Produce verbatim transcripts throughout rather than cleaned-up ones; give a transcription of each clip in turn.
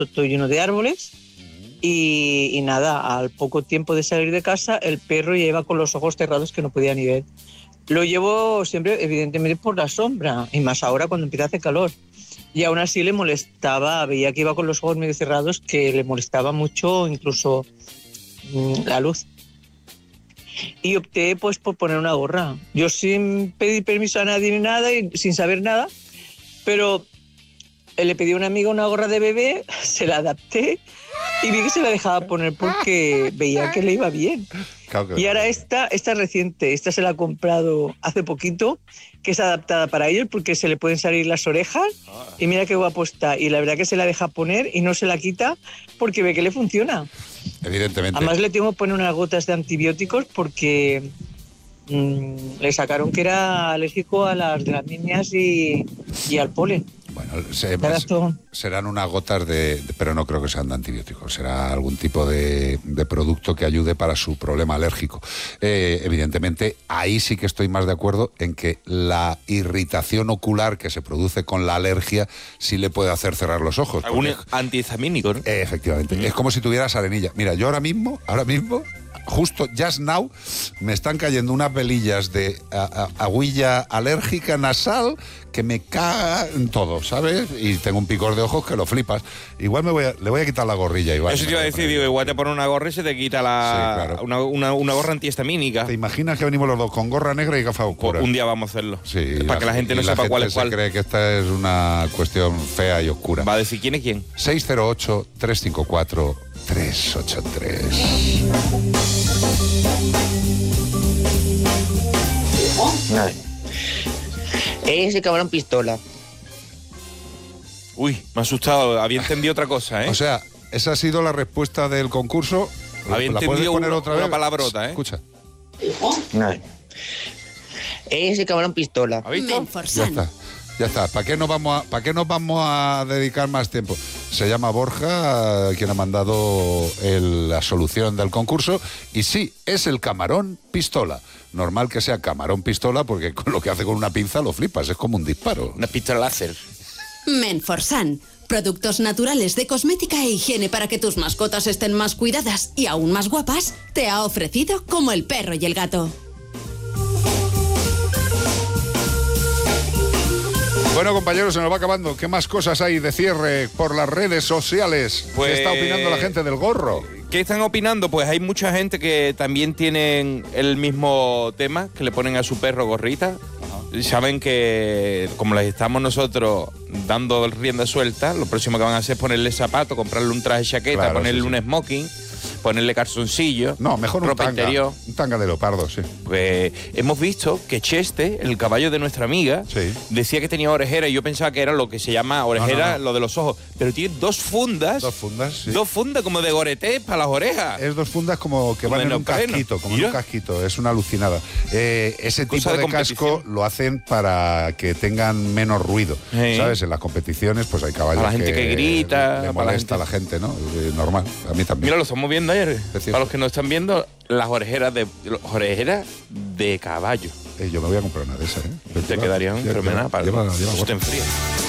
todo lleno de árboles. Y, y nada, al poco tiempo de salir de casa, el perro ya iba con los ojos cerrados que no podía ni ver. Lo llevo siempre, evidentemente, por la sombra, y más ahora cuando empieza a hacer calor. Y aún así le molestaba, veía que iba con los ojos medio cerrados, que le molestaba mucho incluso mmm, la luz. Y opté pues por poner una gorra. Yo sin pedir permiso a nadie ni nada, y sin saber nada, pero le pedí a una amiga una gorra de bebé, se la adapté y vi que se la dejaba poner porque veía que le iba bien. Claro que y ahora esta, esta reciente, esta se la ha comprado hace poquito, que es adaptada para ellos porque se le pueden salir las orejas y mira qué guapo está. Y la verdad que se la deja poner y no se la quita porque ve que le funciona. Evidentemente. Además le tengo que poner unas gotas de antibióticos porque mmm, le sacaron que era alérgico a las de las niñas y, y al polen. Bueno, se, serán unas gotas de, de, pero no creo que sean de antibióticos, será algún tipo de, de producto que ayude para su problema alérgico. Eh, evidentemente, ahí sí que estoy más de acuerdo en que la irritación ocular que se produce con la alergia sí le puede hacer cerrar los ojos. Algún porque, antihistamínico, ¿no? Eh, efectivamente, mm. es como si tuvieras arenilla. Mira, yo ahora mismo, ahora mismo... Justo, just now, me están cayendo unas velillas de a, a, agüilla alérgica nasal que me cagan todo, ¿sabes? Y tengo un picor de ojos que lo flipas. Igual me voy a, le voy a quitar la gorrilla, igual. Eso te iba a decir, digo, igual te pones una gorra y se te quita la sí, claro. una, una, una gorra antihistamínica. ¿Te imaginas que venimos los dos con gorra negra y gafas oscuras? Pues un día vamos a hacerlo. Sí. Para la, que la gente no la sepa gente cuál es cuál. Se cree que esta es una cuestión fea y oscura. Va a decir quién es quién. seis cero ocho, tres cinco cuatro, tres ocho tres. Ese cabrón pistola. Uy, me ha asustado, había entendido otra cosa, ¿eh? O sea, esa ha sido la respuesta del concurso. Había ¿La entendido poner una, otra una vez? palabrota, ¿eh? Escucha. Ese cabrón pistola. ¿Ha visto? Ya está. Ya está, ¿para qué nos vamos a, para qué nos vamos a dedicar más tiempo? Se llama Borja, quien ha mandado el, la solución del concurso, y sí, es el camarón pistola. Normal que sea camarón pistola, porque con lo que hace con una pinza lo flipas, es como un disparo. Una pistola láser. Menforsan, productos naturales de cosmética e higiene para que tus mascotas estén más cuidadas y aún más guapas, te ha ofrecido Como el perro y el gato. Bueno, compañeros, se nos va acabando. ¿Qué más cosas hay de cierre por las redes sociales? Pues, ¿qué está opinando la gente del gorro? ¿Qué están opinando? Pues hay mucha gente que también tienen el mismo tema, que le ponen a su perro gorrita. Ajá. Saben que, como les estamos nosotros dando rienda suelta, lo próximo que van a hacer es ponerle zapatos, comprarle un traje chaqueta, claro, ponerle sí, sí. un smoking, ponerle calzoncillo. No, mejor un tanga, interior. un tanga de leopardo, sí. Pues hemos visto que Cheste, el caballo de nuestra amiga, sí. decía que tenía orejera y yo pensaba que era lo que se llama orejera, no, no, no. lo de los ojos. Pero tiene dos fundas. Dos fundas, sí. Dos fundas como de goreté para las orejas. Es dos fundas como que como van en un casquito, como Mira. en un casquito. Es una alucinada. Eh, ese Cosa tipo de, de casco lo hacen para que tengan menos ruido, sí. ¿sabes? En las competiciones pues hay caballos para la gente que, que grita, le molesta la gente. a la gente, ¿no? Eh, normal, a mí también. Mira, lo estamos viendo ayer. Para los que no están viendo, las orejeras de orejeras de caballo. Eh, yo me voy a comprar una de esas, ¿eh? Te lleva, quedarían fenomenal para lleva, lleva, lleva, estén frías.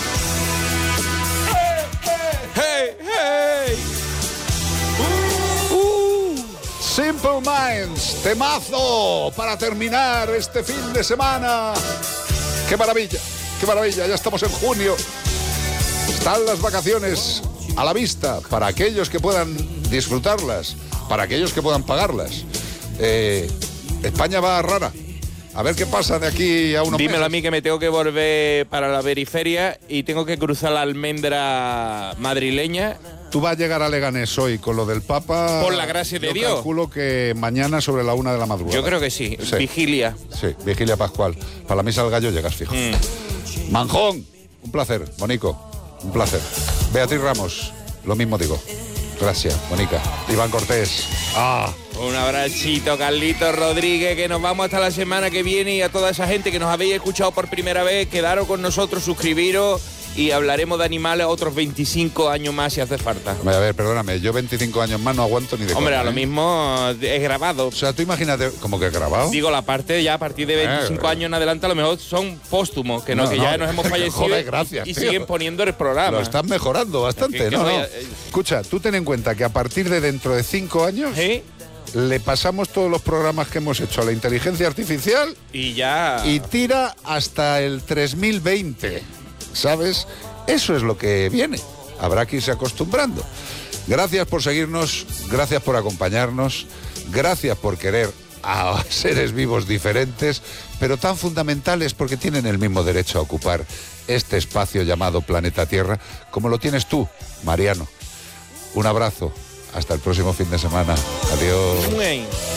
¡Hey, hey! Uh, uh. Simple Minds, temazo para terminar este fin de semana. ¡Qué maravilla! ¡Qué maravilla! Ya estamos en junio. Están las vacaciones a la vista para aquellos que puedan disfrutarlas, para aquellos que puedan pagarlas. Eh, España va rara. A ver qué pasa de aquí a unos Dímelo meses. a mí que me tengo que volver para la periferia y tengo que cruzar la almendra madrileña. Tú vas a llegar a Leganés hoy con lo del Papa. Por la gracia de yo Dios. Calculo que mañana sobre la una de la madrugada. Yo creo que sí. sí. Vigilia. Sí, vigilia pascual. Para la misa del gallo llegas fijo. Mm. Manjón, un placer. Bonico, un placer. Beatriz Ramos, lo mismo digo. Gracias, Mónica. Iván Cortés. ¡Ah! Un abracito, Carlitos Rodríguez, que nos vamos hasta la semana que viene, y a toda esa gente que nos habéis escuchado por primera vez, quedaros con nosotros, suscribiros y hablaremos de animales otros veinticinco años más si hace falta. A ver, perdóname, yo veinticinco años más no aguanto ni de Hombre, coña, a lo ¿eh? mismo es grabado. O sea, tú imagínate, ¿cómo que grabado? Digo, la parte ya a partir de veinticinco Eh, años en adelante a lo mejor son póstumos, que, no, No, que no, ya nos hemos fallecido joder, y- gracias, y, tío. siguen poniendo el programa. Lo están mejorando bastante, Que- que ¿no? vaya- no. Escucha, tú ten en cuenta que a partir de dentro de cinco años ¿Sí? le pasamos todos los programas que hemos hecho a la inteligencia artificial Y ya... y tira hasta el tres mil veinte, ¿sabes? Eso es lo que viene. Habrá que irse acostumbrando. Gracias por seguirnos, gracias por acompañarnos, gracias por querer a seres vivos diferentes, pero tan fundamentales porque tienen el mismo derecho a ocupar este espacio llamado planeta Tierra, como lo tienes tú, Mariano. Un abrazo, hasta el próximo fin de semana. Adiós. Muy bien.